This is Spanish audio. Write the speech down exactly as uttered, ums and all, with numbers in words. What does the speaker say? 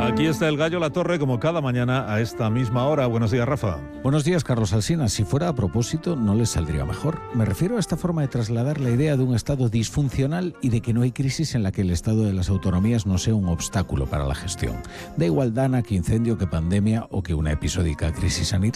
Aquí está el Gallo La Torre, como cada mañana a esta misma hora. Buenos días, Rafa. Buenos días, Carlos Alsina. Si fuera a propósito, no les saldría mejor. Me refiero a esta forma de trasladar la idea de un Estado disfuncional y de que no hay crisis en la que el Estado de las autonomías no sea un obstáculo para la gestión. Da igual Dana que incendio, que pandemia o que una episódica crisis sanitaria.